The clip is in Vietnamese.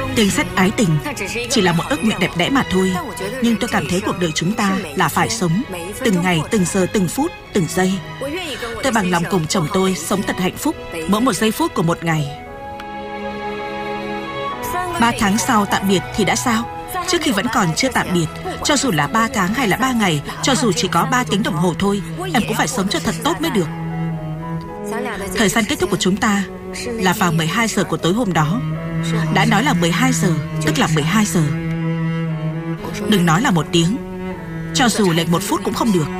Tiếng sét ái tình chỉ là một ước nguyện đẹp đẽ mà thôi. Nhưng tôi cảm thấy cuộc đời chúng ta là phải sống từng ngày, từng giờ, từng phút, từng giây. Tôi bằng lòng cùng chồng tôi sống thật hạnh phúc mỗi một giây phút của một ngày. 3 tháng sau tạm biệt thì đã sao? Trước khi vẫn còn chưa tạm biệt, cho dù là 3 tháng hay là 3 ngày, cho dù chỉ có 3 tiếng đồng hồ thôi, em cũng phải sống cho thật tốt mới được. Thời gian kết thúc của chúng ta là vào 12 giờ của tối hôm đó. Đã nói là 12 giờ, tức là 12 giờ. Đừng nói là 1 tiếng. Cho dù lệch 1 phút cũng không được.